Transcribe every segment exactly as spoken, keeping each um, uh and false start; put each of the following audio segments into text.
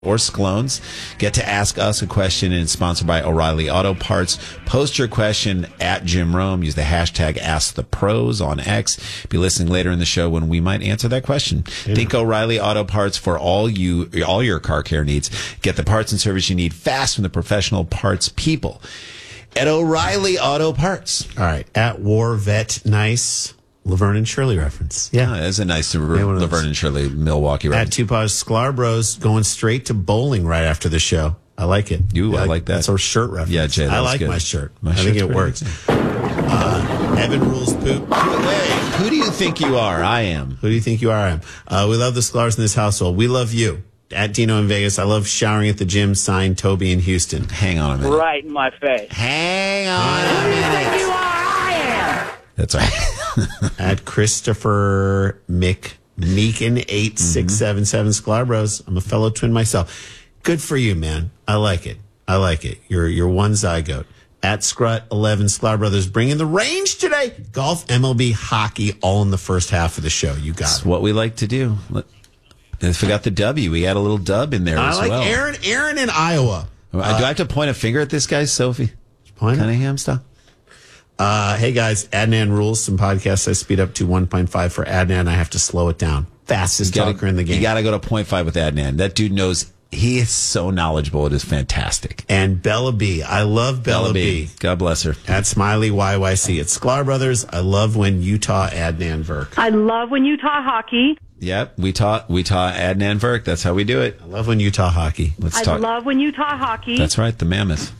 or Sklones. Get to ask us a question, and it's sponsored by O'Reilly Auto Parts. Post your question at Jim Rome. Use the hashtag AskThePros on X. Be listening later in the show when we might answer that question. Yeah. Think O'Reilly Auto Parts for all you all your car care needs. Get the parts and service you need fast from the professional parts people at O'Reilly Auto Parts. All right, at War Vet Nice. Laverne and Shirley reference. Yeah. yeah, that's a nice Laverne and Shirley Milwaukee reference. At Tupac Sklar going straight to bowling right after the show. I like it. You, I like, like that. That's our shirt reference. Yeah, Jay, I like good. my shirt. My I think it pretty works. Uh, Evan rules poop. Hey, who do you think you are? I am. Who do you think you are? I am. Uh, we love the Sklars in this household. We love you. At Dino in Vegas, I love showering at the gym. Signed, Toby in Houston. Hang on a minute. Right in my face. Hang on a minute. Who do you think you are? I am. That's right. At Christopher Mick Meekin eight six seven seven Sklar I'm a fellow twin myself. Good for you, man. I like it. I like it. You're you're one zygote. At Scrut eleven Sklar Brothers bringing the range today. Golf, M L B, hockey, all in the first half of the show. You got That's it. what we like to do. I forgot the W. We had a little dub in there I as like well. Aaron. Aaron in Iowa. Uh, do I have to point a finger at this guy, Sophie? Point Cunningham style. Uh, hey guys, Adnan rules. Some podcasts I speed up to one point five for Adnan. I have to slow it down. Fastest gotta, talker in the game. You got to go to point five with Adnan. That dude knows. He is so knowledgeable. It is fantastic. And Bella B. I love Bella, Bella B. B. God bless her. At Smiley Y Y C. At Sklar Brothers. I love when Utah Adnan Verk. I love when Utah hockey. Yep, we taught we taught Adnan Verk. That's how we do it. I love when Utah hockey. Let's I talk. love when Utah hockey. That's right, the Mammoth.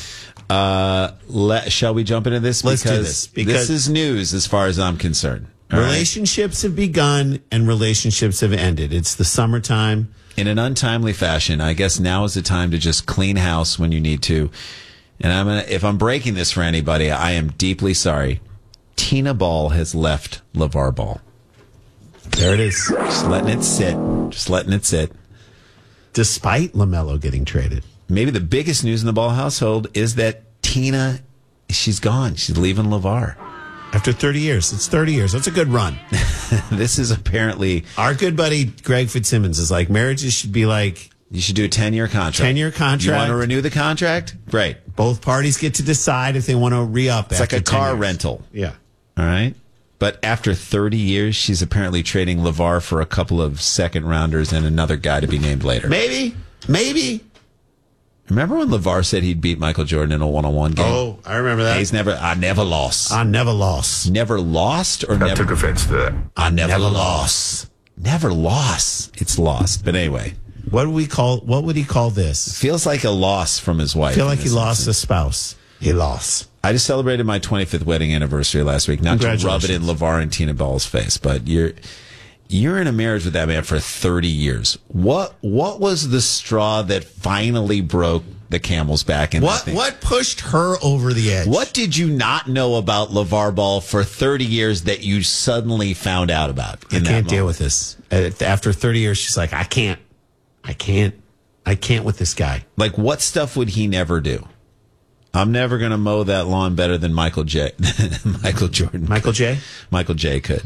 Uh, let, shall we jump into this? Let's because do this. Because this is news as far as I'm concerned. All relationships right? have begun and relationships have ended. It's the summertime. In an untimely fashion, I guess now is the time to just clean house when you need to. And I'm gonna, if I'm breaking this for anybody, I am deeply sorry. Tina Ball has left LeVar Ball. There it is. Just letting it sit. Just letting it sit. Despite LaMelo getting traded. Maybe the biggest news in the Ball household is that Tina, she's gone. She's leaving LeVar. After thirty years. It's thirty years. That's a good run. This is apparently... Our good buddy Greg Fitzsimmons is like, marriages should be like... You should do a ten-year contract. ten-year contract. You want to renew the contract? Great. Both parties get to decide if they want to re-up. It's like a car rental. Yeah. All right? But after thirty years, she's apparently trading LeVar for a couple of second-rounders and another guy to be named later. Maybe. Maybe. Remember when LeVar said he'd beat Michael Jordan in a one-on-one game? Oh, I remember that. He's never, I never lost. I never lost. Never lost or never? I took offense to that. I never, never lost. lost. Never lost. It's lost. But anyway. What would we call, what would he call this? Feels like a loss from his wife. I feel like he lost a spouse. He lost. I just celebrated my twenty-fifth wedding anniversary last week. Not to rub it in LeVar and Tina Ball's face, but you're you're in a marriage with that man for thirty years. What what was the straw that finally broke the camel's back? In what what pushed her over the edge? What did you not know about LeVar Ball for thirty years that you suddenly found out about? I can't deal with this. After thirty years, she's like, I can't, I can't, I can't with this guy. Like, what stuff would he never do? I'm never going to mow that lawn better than Michael J. Michael Jordan. Michael could. J? Michael J. could.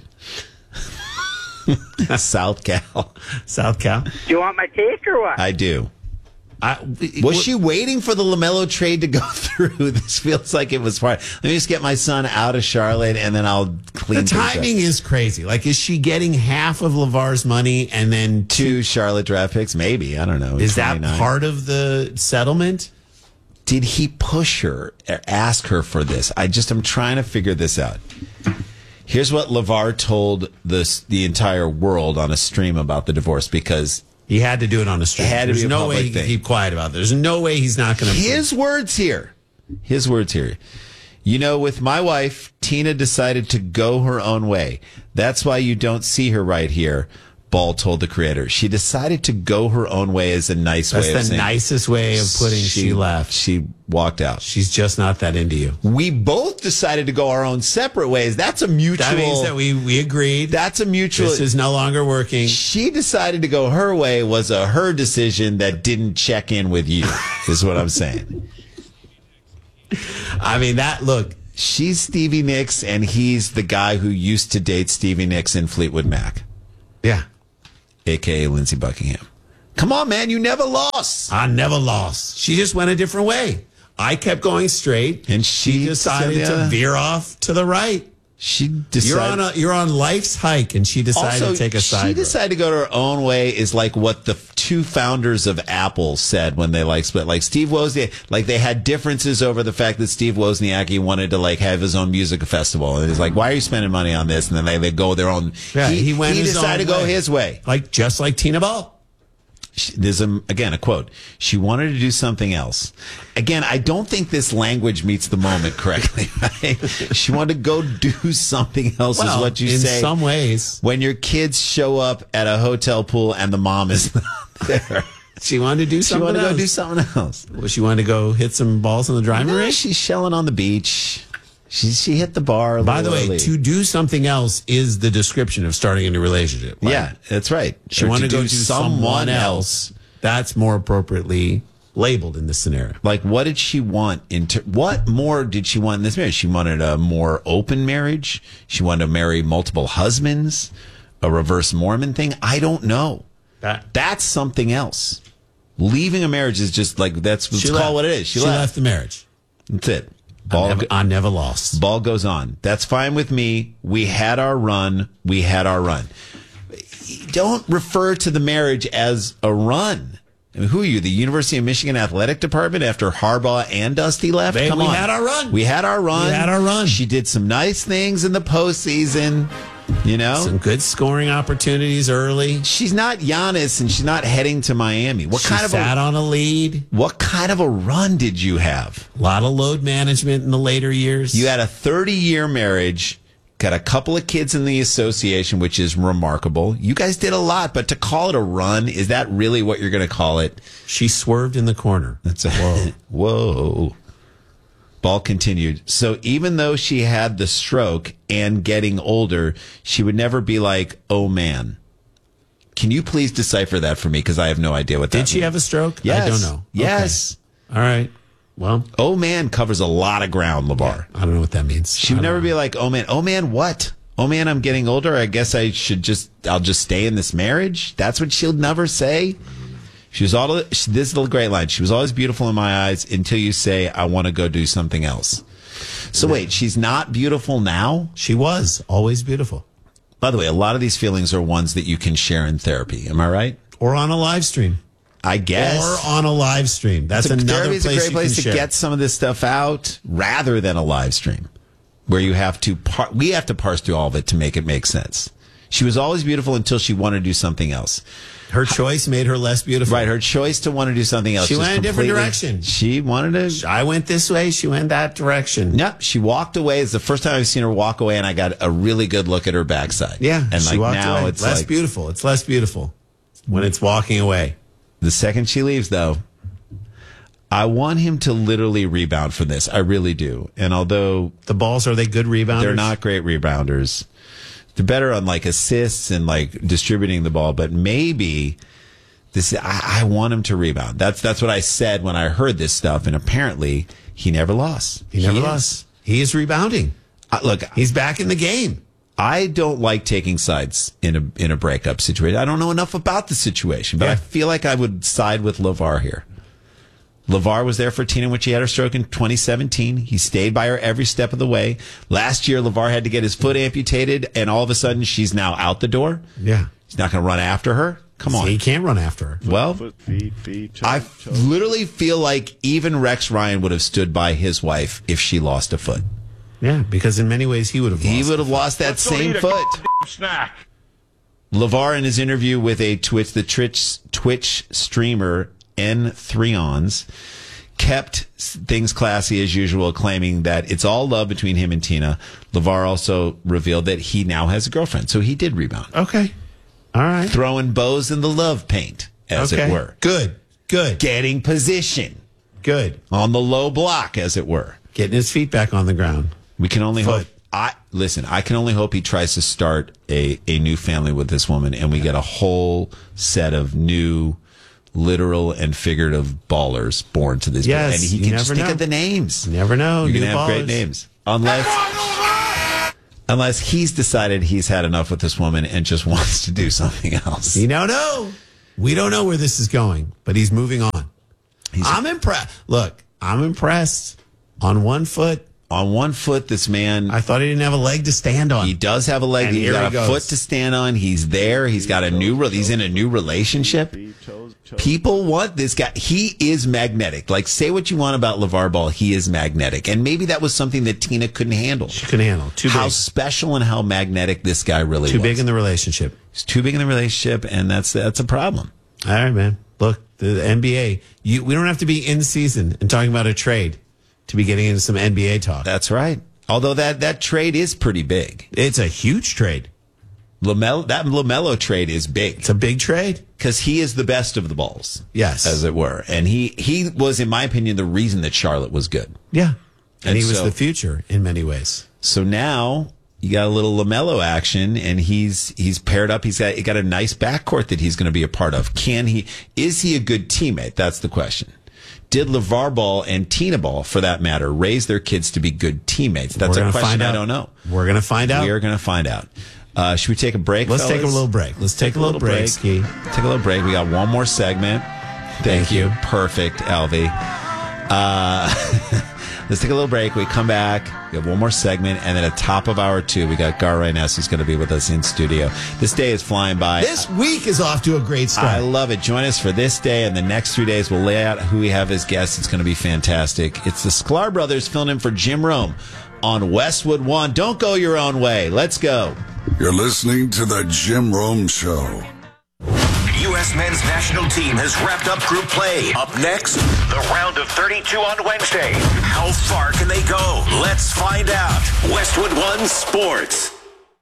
South Cal. South Cal. Do you want my take or what? I do. I, was what, she waiting for the LaMelo trade to go through? This feels like it was part. Let me just get my son out of Charlotte, and then I'll clean. The timing is crazy. Like, is she getting half of LeVar's money and then two, two Charlotte draft picks? Maybe, I don't know. Is that part of the settlement? Did he push her, or ask her for this? I just am trying to figure this out. Here's what LeVar told this the entire world on a stream about the divorce, because he had to do it on a stream. It had to There's be a no way he thing. can keep quiet about it. There's no way he's not going to. His words here. His words here. You know, with my wife, Tina decided to go her own way. That's why you don't see her right here. Ball told the creator. She decided to go her own way as a nice That's way of the saying. nicest way of putting she, she left. She walked out. She's just not that into you. We both decided to go our own separate ways. That's a mutual. That means that we, we agreed. That's a mutual. This is no longer working. She decided to go her way was a her decision that didn't check in with you, is what I'm saying. I mean, that, look. She's Stevie Nicks, and he's the guy who used to date Stevie Nicks in Fleetwood Mac. Yeah. A K A Lindsey Buckingham. Come on, man. You never lost. I never lost. She just went a different way. I kept going straight, And she decided said, to yeah. veer off to the right. She decided. You're on a you're on life's hike, and she decided also, to take a side. she road. decided to go her own way is like what the two founders of Apple said when they like split. Like Steve Wozniak, like they had differences over the fact that Steve Wozniak wanted to like have his own music festival. And it's like, why are you spending money on this? And then they, they go their own. Yeah, he, he went he his decided own to go way. his way. Like just like Tina Ball. She- There's a, again a quote. She wanted to do something else. Again, I don't think this language meets the moment correctly. Right? She wanted to go do something else. Well, is what you in say. some ways, When your kids show up at a hotel pool and the mom is not there, she wanted to do she something wanted to go else. do something else. Well, she wanted to go hit some balls in the driving No, range. she's shelling on the beach. She she hit the bar. a By the little way, early. to do something else is the description of starting a new relationship. Like, yeah, that's right. she Or wanted to to go do someone else. That's more appropriately labeled in this scenario. Like, what did she want? In ter- what more did she want in this marriage? She wanted a more open marriage. She wanted to marry multiple husbands, a reverse Mormon thing. I don't know. That That's something else. Leaving a marriage is just like, that's, let's she call left. it what it is. She, She left. left the marriage. That's it. I Ball, never, go- I never lost. ball goes on. That's fine with me. We had our run. We had our run. Don't refer to the marriage as a run. I mean, who are you? The University of Michigan Athletic Department after Harbaugh and Dusty left? Babe, Come we on. had our run. We had our run. We had our run. She did some nice things in the postseason. You know? Some good scoring opportunities early. She's not Giannis and she's not heading to Miami. What She kind of sat a, on a lead. what kind of a run did you have? A lot of load management in the later years. You had a thirty-year marriage, got a couple of kids in the association, which is remarkable. You guys did a lot, but to call it a run, is that really what you're going to call it? She swerved in the corner. That's a, whoa. Whoa. Ball continued. So even though she had the stroke and getting older, she would never be like, oh man. Can you please decipher that for me? Because I have no idea what that Did she means. have a stroke? Yes. I don't know. Yes. Okay. All right. Well, Oh man covers a lot of ground, LeVar. I don't know what that means. She would never be like, oh man, oh man, what? Oh man, I'm getting older. I guess I should just, I'll just stay in this marriage. That's what she'll never say. She was all, this is the great line. She was always beautiful in my eyes until you say, I want to go do something else. So wait, she's not beautiful now? She was always beautiful. By the way, a lot of these feelings are ones that you can share in therapy. Am I right? Or on a live stream. I guess. Or on a live stream. That's So another therapy is place a great you place can to share. get some of this stuff out rather than a live stream where you have to par- we have to parse through all of it to make it make sense. She was always beautiful until she wanted to do something else. Her choice made her less beautiful. Right, her choice to want to do something else. She just went a different completely- direction. She wanted to. I went this way. She went that direction. Yep, she walked away. It's the first time I've seen her walk away, and I got a really good look at her backside. Yeah. and she like walked now away. it's less like beautiful. It's less beautiful when it's walking away. the second she leaves, though. I want him to literally rebound for this. I really do. And although The balls, are they good rebounders? they're not great rebounders, they're better on like assists and like distributing the ball. But maybe this, I, I want him to rebound. That's that's what I said when I heard this stuff. And apparently, he never lost. He never is. lost. He is rebounding. Uh, look, He's back in the game. I don't like taking sides in a in a breakup situation. I don't know enough about the situation, but Yeah. I feel like I would side with LeVar here. LeVar was there for Tina when she had her stroke in twenty seventeen. He stayed by her every step of the way. Last year, LeVar had to get his foot amputated, and all of a sudden, she's now out the door. Yeah. He's not going to run after her. Come on. He can't run after her. Well, Foot, feet, feet, toe, I toe. literally feel like even Rex Ryan would have stood by his wife if she lost a foot. Yeah, because in many ways he would have lost. He would have lost that Let's go same eat a foot. goddamn snack. LeVar, in his interview with a Twitch, the Twitch, Twitch streamer N three ons, kept things classy as usual, claiming that it's all love between him and Tina. LeVar also revealed that he now has a girlfriend, so he did rebound. Okay. All right. Throwing bows in the love paint, as okay. it were. Good. Good. Getting position Good. on the low block, as it were. Getting his feet back on the ground. We can only Foot. hope. I listen. I can only hope he tries to start a, a new family with this woman, and we get a whole set of new, literal and figurative ballers born to this. Yes, and he you can never just think know. of the names. You never know. You're New gonna have great ballers. names, unless unless he's decided he's had enough with this woman and just wants to do something else. You don't know. We don't know where this is going, but he's moving on. He's I'm impressed. Look, I'm impressed. On one foot. On one foot, this man. I thought he didn't have a leg to stand on. He does have a leg. And He's here got he a goes. foot to stand on. He's there. He's got a new. He's in a new relationship. People want this guy. He is magnetic. Like, say what you want about LeVar Ball. He is magnetic. And maybe that was something that Tina couldn't handle. She couldn't handle. Too how big. special and how magnetic this guy really Too was. big in the relationship. He's too big in the relationship, and that's that's a problem. All right, man. Look, the N B A. You, we don't have to be in season and talking about a trade to be getting into some N B A talk. That's right. Although that, that trade is pretty big. It's a huge trade. LaMelo, that LaMelo trade is big. It's a big trade. Because he is the best of the balls. Yes. As it were. And he, he was, in my opinion, the reason that Charlotte was good. Yeah. And, And he was so- the future in many ways. So now you got a little LaMelo action, and he's he's paired up. He's got he got a nice backcourt that he's going to be a part of. Can he? Is he a good teammate? That's the question. Did LeVar Ball and Tina Ball, for that matter, raise their kids to be good teammates? That's We're a gonna question find I out. don't know. We're going to find out. We are going to find out. Uh, should we take a break? Let's take a fellas? little break. Let's take, a little, break. Ski. Take a little break. We got one more segment. Thank, you. Perfect, Alvy. Uh, let's take a little break. We come back. We have one more segment. And then at top of hour two, we got Gar Reynes, who's going to be with us in studio. This day is flying by. This week is off to a great start. I love it. Join us for this day, and the next three days we'll lay out who we have as guests. It's going to be fantastic. It's the Sklar brothers filling in for Jim Rome on Westwood One. Don't go your own way. Let's go. You're listening to the Jim Rome Show. U S men's national team has wrapped up group play. Up next, the round of thirty-two on Wednesday. How far can they go? Let's find out. Westwood One Sports.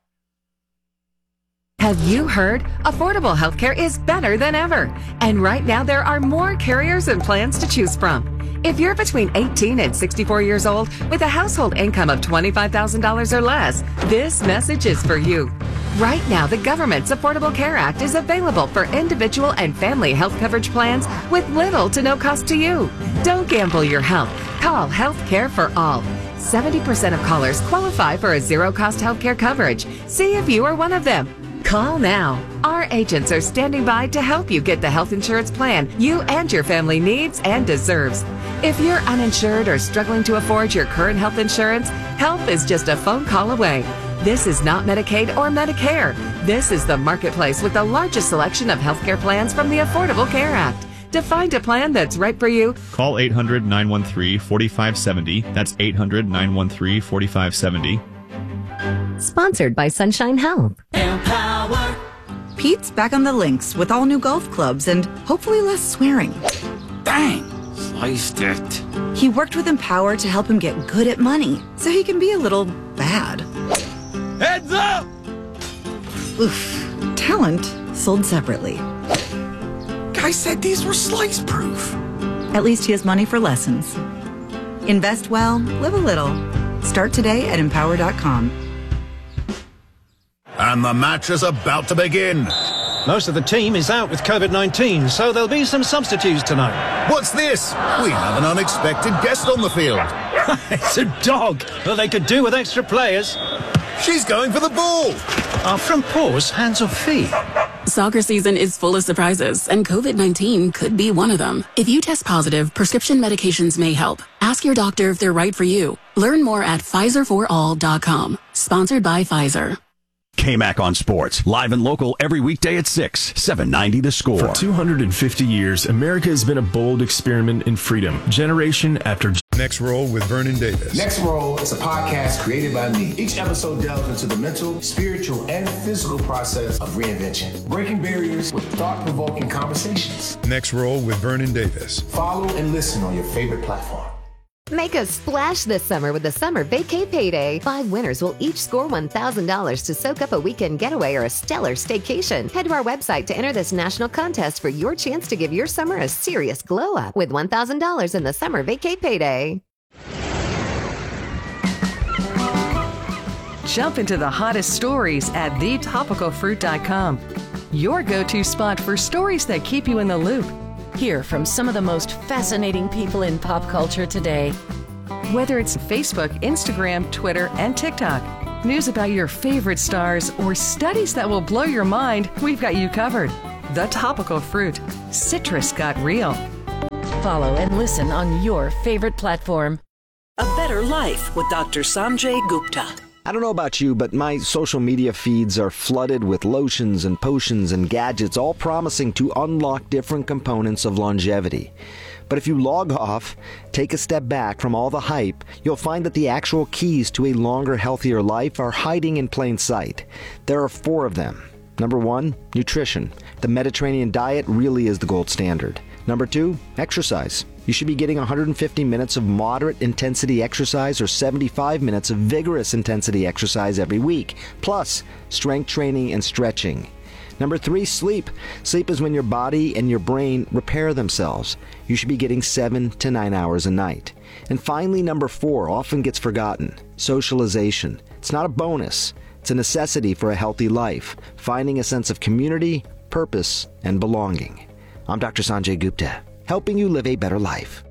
Have you heard? Affordable healthcare is better than ever. And right now there are more carriers and plans to choose from. If you're between eighteen and sixty-four years old with a household income of twenty-five thousand dollars or less, this message is for you. Right now, the government's Affordable Care Act is available for individual and family health coverage plans with little to no cost to you. Don't gamble your health. Call Healthcare for All. seventy percent of callers qualify for a zero-cost healthcare coverage. See if you are one of them. Call now. Our agents are standing by to help you get the health insurance plan you and your family needs and deserves. If you're uninsured or struggling to afford your current health insurance, help is just a phone call away. This is not Medicaid or Medicare. This is the marketplace with the largest selection of healthcare plans from the Affordable Care Act. To find a plan that's right for you, call eight hundred, nine one three, four five seven zero. That's eight hundred, nine one three, four five seven zero. Sponsored by Sunshine Health. Empower. Pete's back on the links with all new golf clubs and hopefully less swearing. Dang, sliced it. He worked with Empower to help him get good at money so he can be a little bad. Heads up! Oof. Talent sold separately. Guy said these were slice proof. At least he has money for lessons. Invest well, live a little. Start today at empower dot com. And the match is about to begin. Most of the team is out with COVID nineteen, so there'll be some substitutes tonight. What's this? We have an unexpected guest on the field. It's a dog. Well, they could do with extra players. She's going for the ball. Our front paws, hands or feet? Soccer season is full of surprises, and COVID nineteen could be one of them. If you test positive, prescription medications may help. Ask your doctor if they're right for you. Learn more at Pfizer for all dot com. Sponsored by Pfizer. K-Mac on Sports, live and local every weekday at six, seven ninety The Score. For two hundred fifty years, America has been a bold experiment in freedom, generation after... Next Roll with Vernon Davis. Next Roll is a podcast created by me. Each episode delves into the mental, spiritual, and physical process of reinvention, breaking barriers with thought-provoking conversations. Next Roll with Vernon Davis. Follow and listen on your favorite platform. Make a splash this summer with the Summer Vacay Payday. Five winners will each score one thousand dollars to soak up a weekend getaway or a stellar staycation. Head to our website to enter this national contest for your chance to give your summer a serious glow up with one thousand dollars in the Summer Vacay Payday. Jump into the hottest stories at the topical fruit dot com. Your go-to spot for stories that keep you in the loop. Hear from some of the most fascinating people in pop culture today. Whether it's Facebook, Instagram, Twitter, and TikTok, news about your favorite stars, or studies that will blow your mind, we've got you covered. The Topical Fruit. Citrus got real. Follow and listen on your favorite platform. A Better Life with Doctor Sanjay Gupta. I don't know about you, but my social media feeds are flooded with lotions and potions and gadgets, all promising to unlock different components of longevity. But if you log off, take a step back from all the hype, you'll find that the actual keys to a longer, healthier life are hiding in plain sight. There are four of them. Number one, nutrition. The Mediterranean diet really is the gold standard. Number two, exercise. You should be getting one hundred fifty minutes of moderate intensity exercise or seventy-five minutes of vigorous intensity exercise every week, plus strength training and stretching. Number three, sleep. Sleep is when your body and your brain repair themselves. You should be getting seven to nine hours a night. And finally, number four, often gets forgotten, socialization. It's not a bonus. It's a necessity for a healthy life, finding a sense of community, purpose, and belonging. I'm Doctor Sanjay Gupta, helping you live a better life.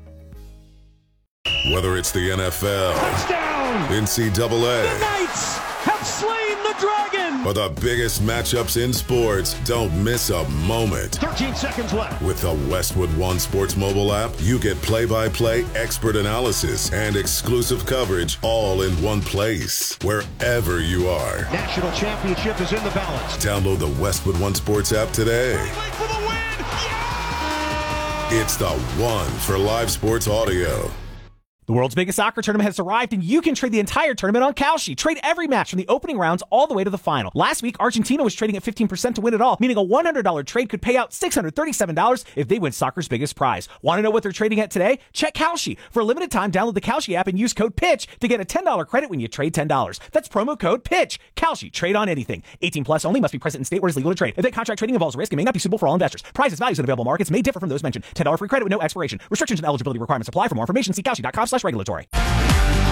Whether it's the N F L, touchdown, N C double A, the Knights have slain the dragon, or the biggest matchups in sports, don't miss a moment. thirteen seconds left. With the Westwood One Sports mobile app, you get play-by-play expert analysis and exclusive coverage all in one place, wherever you are. National championship is in the balance. Download the Westwood One Sports app today. For the win. Yeah! It's the one for live sports audio. The world's biggest soccer tournament has arrived, and you can trade the entire tournament on Kalshi. Trade every match from the opening rounds all the way to the final. Last week, Argentina was trading at fifteen percent to win it all, meaning a one hundred dollars trade could pay out six hundred thirty-seven dollars if they win soccer's biggest prize. Want to know what they're trading at today? Check Kalshi. For a limited time, download the Kalshi app and use code PITCH to get a ten dollars credit when you trade ten dollars. That's promo code PITCH. Kalshi. Trade on anything. eighteen plus only. Must be present in state where it is legal to trade. Event contract trading involves risk and may not be suitable for all investors. Prices, values, and available markets may differ from those mentioned. ten dollars free credit with no expiration. Restrictions and eligibility requirements apply. For more information, see Kalshi dot com slash regulatory.